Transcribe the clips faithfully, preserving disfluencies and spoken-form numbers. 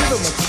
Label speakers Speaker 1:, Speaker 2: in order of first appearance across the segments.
Speaker 1: him a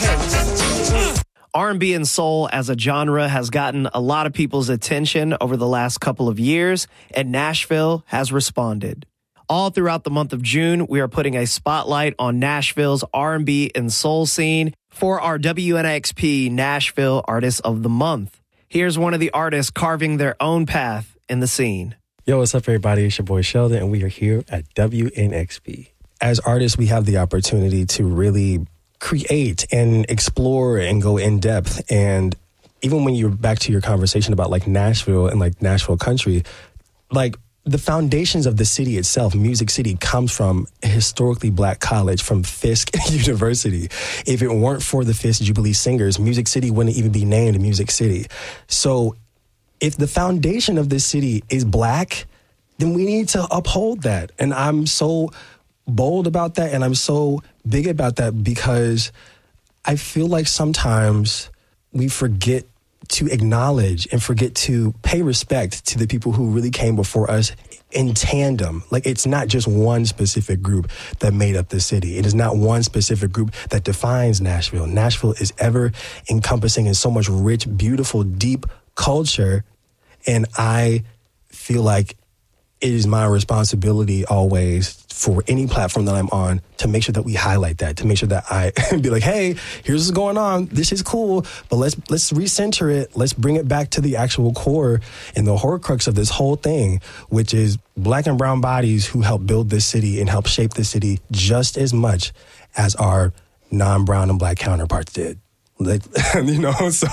Speaker 1: taste.
Speaker 2: R and B and soul as a genre has gotten a lot of people's attention over the last couple of years, and Nashville has responded. All throughout the month of June, we are putting a spotlight on Nashville's R and B and soul scene for our W N X P Nashville Artist of the Month. Here's one of the artists carving their own path in the scene.
Speaker 3: Yo, what's up, everybody? It's your boy Sheldon, and we are here at W N X P. As artists, we have the opportunity to really create and explore and go in depth. And even when you're back to your conversation about like Nashville and like Nashville country, like the foundations of the city itself, Music City, comes from a historically black college, from Fisk University. If it weren't for the Fisk Jubilee Singers, Music City wouldn't even be named Music City. So if the foundation of this city is black, then we need to uphold that. And I'm so bold about that, and I'm so big about that because I feel like sometimes we forget to acknowledge and forget to pay respect to the people who really came before us in tandem. Like, it's not just one specific group that made up the city. It is not one specific group that defines Nashville. Nashville is ever encompassing in so much rich, beautiful, deep culture. And I feel like it is my responsibility always for any platform that I'm on to make sure that we highlight that, to make sure that I be like, hey, here's what's going on. This is cool, but let's let's recenter it. Let's bring it back to the actual core and the horcrux of this whole thing, which is black and brown bodies who help build this city and help shape the city just as much as our non-brown and black counterparts did. Like, you know, so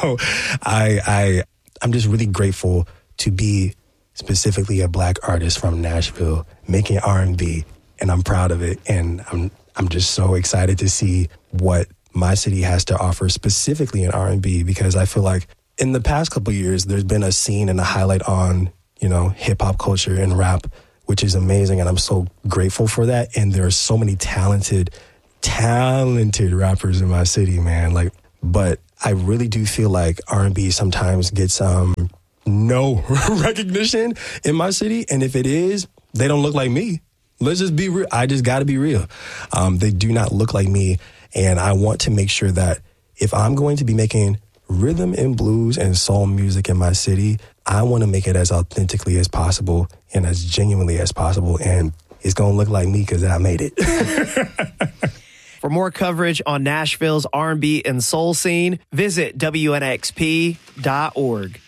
Speaker 3: I I I'm just really grateful to be specifically a black artist from Nashville making R and B, and I'm proud of it. And I'm I'm just so excited to see what my city has to offer specifically in R and B, because I feel like in the past couple of years, there's been a scene and a highlight on, you know, hip hop culture and rap, which is amazing. And I'm so grateful for that. And there are so many talented, talented rappers in my city, man. Like, but I really do feel like R and B sometimes gets, um, no recognition in my city. And if it is, they don't look like me. Let's just be real. I just got to be real. Um, they do not look like me. And I want to make sure that if I'm going to be making rhythm and blues and soul music in my city, I want to make it as authentically as possible and as genuinely as possible. And it's going to look like me because I made it.
Speaker 2: For more coverage on Nashville's R and B and soul scene, visit W N X P dot org.